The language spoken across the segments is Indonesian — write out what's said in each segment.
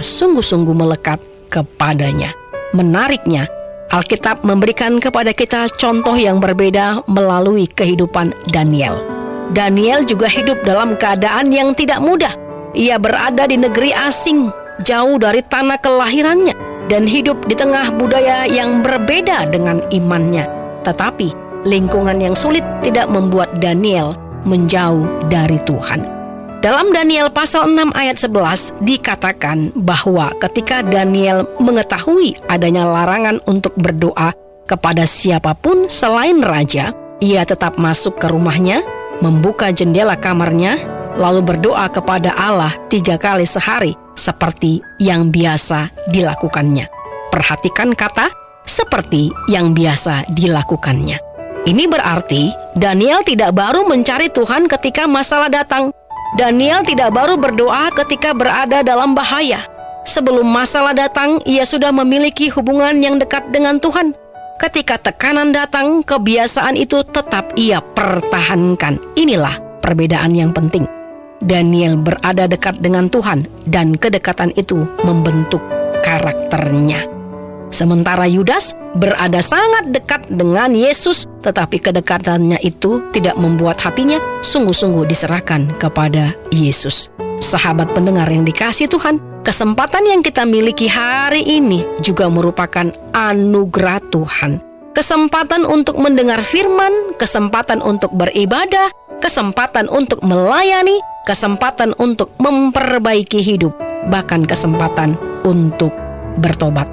sungguh-sungguh melekat kepadanya. Menariknya, Alkitab memberikan kepada kita contoh yang berbeda melalui kehidupan Daniel. Daniel juga hidup dalam keadaan yang tidak mudah. Ia berada di negeri asing, jauh dari tanah kelahirannya, dan hidup di tengah budaya yang berbeda dengan imannya. Tetapi lingkungan yang sulit tidak membuat Daniel menjauh dari Tuhan. Dalam Daniel pasal 6 ayat 11 dikatakan bahwa ketika Daniel mengetahui adanya larangan untuk berdoa kepada siapapun selain raja, ia tetap masuk ke rumahnya, membuka jendela kamarnya, lalu berdoa kepada Allah 3 kali sehari seperti yang biasa dilakukannya. Perhatikan kata seperti yang biasa dilakukannya. Ini berarti Daniel tidak baru mencari Tuhan ketika masalah datang. Daniel tidak baru berdoa ketika berada dalam bahaya. Sebelum masalah datang, ia sudah memiliki hubungan yang dekat dengan Tuhan. Ketika tekanan datang, kebiasaan itu tetap ia pertahankan. Inilah perbedaan yang penting. Daniel berada dekat dengan Tuhan, dan kedekatan itu membentuk karakternya. Sementara Yudas berada sangat dekat dengan Yesus, tetapi kedekatannya itu tidak membuat hatinya sungguh-sungguh diserahkan kepada Yesus. Sahabat pendengar yang dikasihi Tuhan, kesempatan yang kita miliki hari ini juga merupakan anugerah Tuhan. Kesempatan untuk mendengar firman, kesempatan untuk beribadah, kesempatan untuk melayani, kesempatan untuk memperbaiki hidup, bahkan kesempatan untuk bertobat.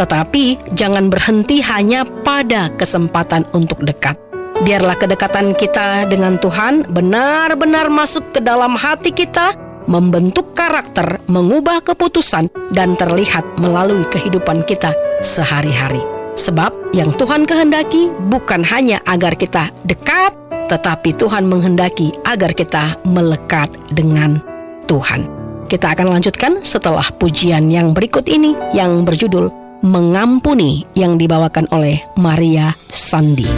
Tetapi jangan berhenti hanya pada kesempatan untuk dekat. Biarlah kedekatan kita dengan Tuhan benar-benar masuk ke dalam hati kita, membentuk karakter, mengubah keputusan, dan terlihat melalui kehidupan kita sehari-hari. Sebab yang Tuhan kehendaki bukan hanya agar kita dekat, tetapi Tuhan menghendaki agar kita melekat dengan Tuhan. Kita akan lanjutkan setelah pujian yang berikut ini yang berjudul Mengampuni, yang dibawakan oleh Maria Sandi.